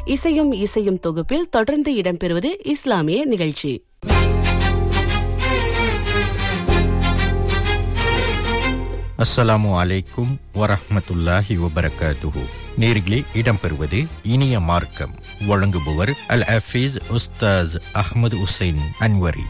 இசையும் இசையும் தொகுப்பில் தொடர்ந்து இடம்பெறுவது இஸ்லாமிய நிகழ்ச்சி. அஸ்ஸலாமு அலைக்கும் வரஹ்மத்துல்லாஹி வபரகாத்துஹு. நேர்களே, இடம்பெறுவது இனிய மார்க்கம். வழங்குபவர் அல் ஹஃபீஸ் உஸ்தாஸ் அஹ்மது உசைன் அன்வரி.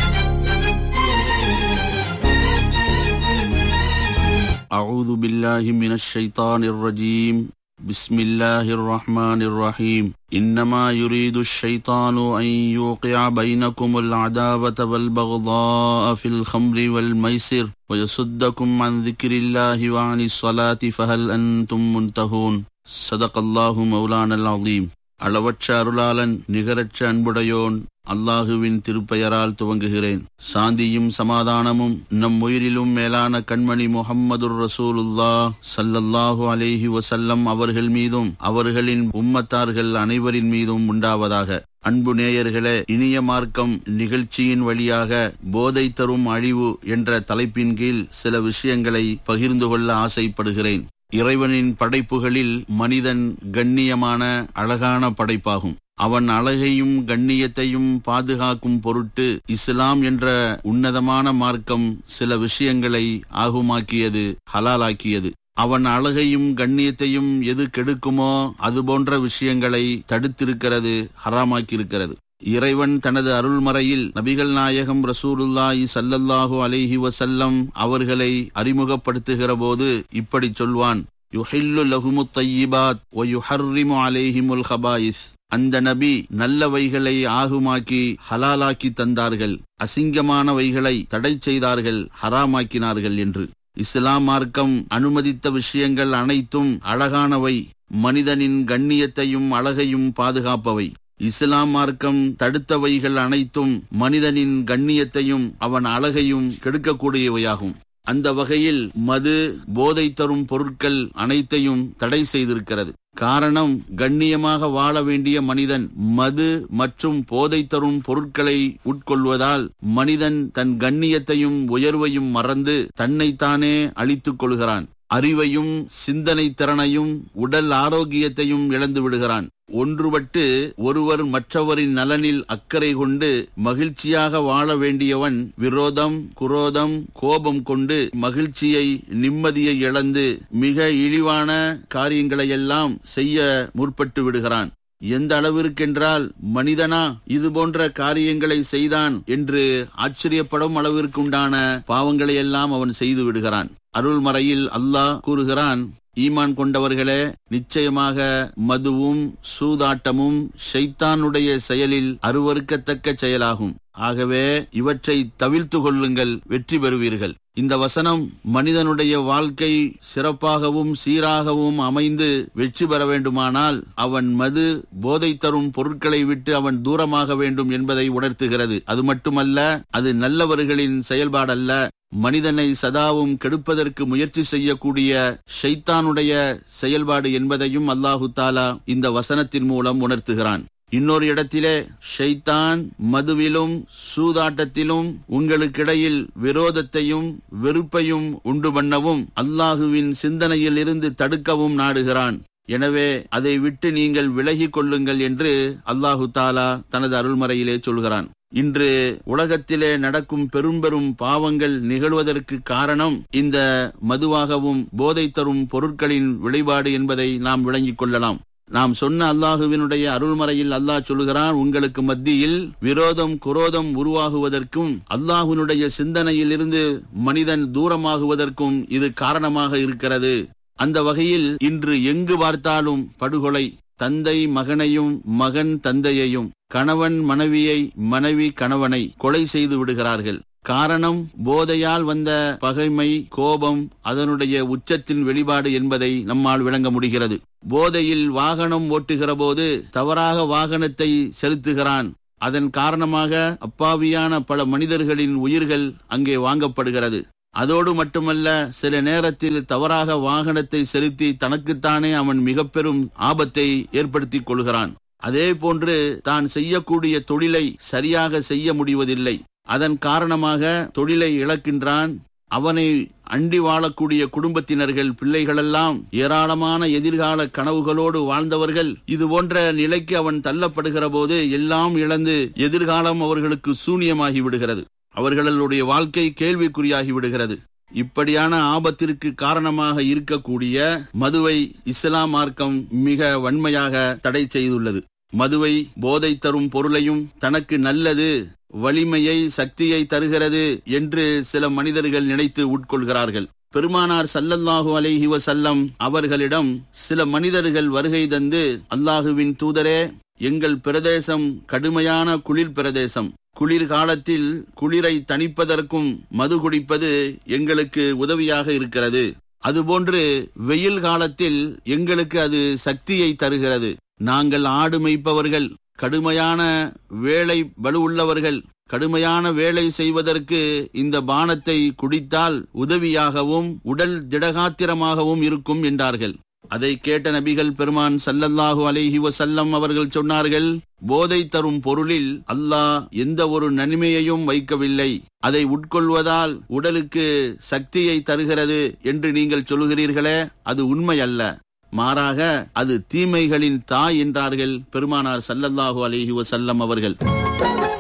அஊது பில்லாஹி மினஷ் ஷைத்தானிர் ரஜீம். பிஸ்மில்லாஹிர் ரஹ்மானிர் ரஹீம். இன்னமா யுரீதுஷ் ஷைத்தானு அன் யூகிஅ பைனகுமுல் அதாவத வல் பக்தாஅ ஃபில் ஹம்ரி வல் மைஸிர் வயசுத்தகும் அன் ذிக்ரில்லாஹி வ அனிஸ் ஸலாத்தி ஃபஹல் அன்தும் முன்தஹூன். ஸதகல்லாஹு மௌலானல் அஸீம். அளவற்ற அருளாளன் நிகரற்ற அன்புடையோன் அல்லாஹுவின் திருப்பெயரால் துவங்குகிறேன். சாந்தியும் சமாதானமும் நம் உயிரிலும் மேலான கண்மணி முஹம்மதுர் ரசூலுல்லாஹ் ஸல்லல்லாஹு அலைஹி வஸல்லம் அவர்கள் மீதும் அவர்களின் உம்மத்தார்கள் அனைவரின் மீதும் உண்டாவதாக. அன்பு நேயர்களே, இனிய மார்க்கம் நிகழ்ச்சியின் வழியாக போதை தரும் அழிவு என்ற தலைப்பின் கீழ் சில விஷயங்களை பகிர்ந்து கொள்ள ஆசைப்படுகிறேன். இறைவனின் படைப்புகளில் மனிதன் கண்ணியமான அழகான படைப்பாகும். அவன் அழகையும் கண்ணியத்தையும் பாதுகாக்கும் பொருட்டு இஸ்லாம் என்ற உன்னதமான மார்க்கம் சில விஷயங்களை ஆகுமாக்கியது, ஹலாலாக்கியது. அவன் அழகையும் கண்ணியத்தையும் எது கெடுக்குமோ அது போன்ற விஷயங்களை தடுத்திருக்கிறது, ஹராமாக்கியிருக்கிறது. இறைவன் தனது அருள்மறையில் நபிகள் நாயகம் ரசூலுல்லாஹி ஸல்லல்லாஹு அலைஹி வஸல்லம் அவர்களை அறிமுகப்படுத்துகிற போது இப்படி சொல்வான்: யுஹில்லு லஹுமுத் தய்யிபாத் வ யுஹர்ரிமு அலைஹிமுல் கபாயிஸ். அந்த நபி நல்லவைகளை ஆகுமாக்கி ஹலாலாக்கி தந்தார்கள், அசிங்கமானவைகளை தடை செய்தார்கள், ஹராமாக்கினார்கள் என்று. இஸ்லாம் மார்க்கம் அனுமதித்த விஷயங்கள் அனைத்தும் அழகானவை, மனிதனின் கண்ணியத்தையும் அழகையும் பாதுகாப்பவை. இஸ்லாம் மார்க்கம் தடுத்தவைகள் அனைத்தும் மனிதனின் கண்ணியத்தையும் அவன் அழகையும் கெடுக்கக்கூடியவையாகும். அந்த வகையில் மது, போதை தரும் பொருட்கள் அனைத்தையும் தடை செய்திருக்கிறது. காரணம், கண்ணியமாக வாழ வேண்டிய மனிதன் மது மற்றும் போதை தரும் பொருட்களை உட்கொள்வதால் மனிதன் தன் கண்ணியத்தையும் உயர்வையும் மறந்து தன்னைத்தானே அழித்துக் கொள்கிறான். அறிவையும் சிந்தனை திறனையும் உடல் ஆரோக்கியத்தையும் இழந்து விடுகிறான். ஒன்றுபட்டு ஒருவர் மற்றவரின் நலனில் அக்கறை கொண்டு மகிழ்ச்சியாக வாழ வேண்டியவன் விரோதம், குரோதம், கோபம் கொண்டு மகிழ்ச்சியை, நிம்மதியை இழந்து மிக இழிவான காரியங்களையெல்லாம் செய்ய முற்பட்டு விடுகிறான். எந்த அளவிற்கென்றால், மனிதனா இது போன்ற காரியங்களை செய்தான் என்று ஆச்சரியப்படும் அளவிற்குண்டான பாவங்களை எல்லாம் அவன் செய்து விடுகிறான். அருள்மறையில் அல்லாஹ் கூறுகிறான்: ஈமான் கொண்டவர்களே, நிச்சயமாக மதுவும் சூதாட்டமும் ஷைத்தானுடைய செயலில் அருவருக்கத்தக்க செயலாகும். ஆகவே இவற்றை தவிர்த்து கொள்ளுங்கள், வெற்றி பெறுவீர்கள். இந்த வசனம் மனிதனுடைய வாழ்க்கை சிறப்பாகவும் சீராகவும் அமைந்து வெற்றி பெற வேண்டுமானால் அவன் மது, போதை தரும் பொருட்களை விட்டு அவன் தூரமாக வேண்டும் என்பதை உணர்த்துகிறது. அது மட்டுமல்ல, அது நல்லவர்களின் செயல்பாடல்ல, மனிதனை சதாவும் கெடுப்பதற்கு முயற்சி செய்யக்கூடிய ஷைத்தானுடைய செயல்பாடு என்பதையும் அல்லாஹு தாலா இந்த வசனத்தின் மூலம் உணர்த்துகிறான். இன்னொரு இடத்திலே, ஷைத்தான் மதுவிலும் சூதாட்டத்திலும் உங்களுக்கிடையில் விரோதத்தையும் வெறுப்பையும் உண்டு பண்ணவும் அல்லாஹுவின் சிந்தனையில் இருந்து தடுக்கவும் நாடுகிறான். எனவே அதை விட்டு நீங்கள் விலகிக் கொள்ளுங்கள் என்று அல்லாஹு தாலா தனது அருள்மறையிலே சொல்கிறான். இன்று உலகத்திலே நடக்கும் பெரும் பாவங்கள் நிகழ்வதற்கு காரணம் இந்த மதுவாகவும் போதை தரும் பொருட்களின் விளைபாடு என்பதை நாம் விளங்கிக் கொள்ளலாம். நாம் சொன்ன அல்லாஹுவினுடைய அருள்மறையில் அல்லாஹ் சொல்கிறான், உங்களுக்கு மத்தியில் விரோதம், குரோதம் உருவாகுவதற்கும் அல்லாஹுவினுடைய சிந்தனையில் இருந்து மனிதன் தூரமாகுவதற்கும் இது காரணமாக இருக்கிறது. அந்த வகையில் இன்று எங்கு பார்த்தாலும் படுகொலை, தந்தை மகனையும் மகன் தந்தையையும், கணவன் மனைவியை, மனைவி கணவனை கொலை செய்து விடுகிறார்கள். காரணம், போதையால் வந்த பகைமை, கோபம் அதனுடைய உச்சத்தின் வெளிப்பாடு என்பதை நம்மால் விளங்க முடிகிறது. போதையில் வாகனம் ஓட்டுகிற போது தவறாக வாகனத்தை செலுத்துகிறான். அதன் காரணமாக அப்பாவியான பல மனிதர்களின் உயிர்கள் அங்கே வாங்கப்படுகிறது. அதோடு மட்டுமல்ல, சில நேரத்தில் தவறாக வாகனத்தை செலுத்தி தனக்குத்தானே அவன் மிக பெரும் ஆபத்தை ஏற்படுத்திக் கொள்கிறான். அதே போன்று தான் செய்யக்கூடிய தொழிலை சரியாக செய்ய முடிவதில்லை. அதன் காரணமாக தொழிலை இழக்கின்றான். அவனை அண்டி வாழக்கூடிய குடும்பத்தினர்கள், பிள்ளைகளெல்லாம் ஏராளமான எதிர்கால கனவுகளோடு வாழ்ந்தவர்கள் இது போன்ற நிலைக்கு அவன் தள்ளப்படுகிற போது எல்லாம் இழந்து எதிர்காலம் அவர்களுக்கு சூனியமாகி விடுகிறது. அவர்களுடைய வாழ்க்கை கேள்விக்குறியாகி விடுகிறது. இப்படியான ஆபத்திற்கு காரணமாக இருக்கக்கூடிய மதுவை இஸ்லாம் மார்க்கம் மிக வன்மையாக தடை செய்துள்ளது. மதுவை, போதை தரும் பொருளையும் தனக்கு நல்லது, வலிமையை, சக்தியை தருகிறது என்று சில மனிதர்கள் நினைத்து உட்கொள்கிறார்கள். பெருமானார் ஸல்லல்லாஹு அலைஹி வஸல்லம் அவர்களிடம் சில மனிதர்கள் வருகை தந்து, அல்லாஹுவின் தூதரே, எங்கள் பிரதேசம் கடுமையான குளிர் பிரதேசம். குளிர் காலத்தில் குளிரை தணிப்பதற்கும் மது குடிப்பது எங்களுக்கு உதவியாக இருக்கிறது. அதுபோன்று வெயில் காலத்தில் எங்களுக்கு அது சக்தியை தருகிறது. நாங்கள் ஆடு மேய்ப்பவர்கள், கடுமையான வேலை பளு உள்ளவர்கள். கடுமையான வேலை செய்வதற்கு இந்த பானத்தை குடித்தால் உதவியாகவும் உடல் திடகாத்திரமாகவும் இருக்கும் என்றார்கள். அதை கேட்ட நபிகள் பெருமான் ஸல்லல்லாஹு அலைஹி வஸல்லம் அவர்கள் சொன்னார்கள், போதை தரும் பொருளில் அல்லாஹ் எந்த ஒரு நன்மையையும் வைக்கவில்லை. அதை உட்கொள்வதால் உடலுக்கு சக்தியை தருகிறது என்று நீங்கள் சொல்கிறீர்களே, அது உண்மை அல்ல. மாறாக அது தீமைகளின் தாய் என்றார்கள் பெருமானார் ஸல்லல்லாஹு அலைஹி வஸல்லம் அவர்கள்.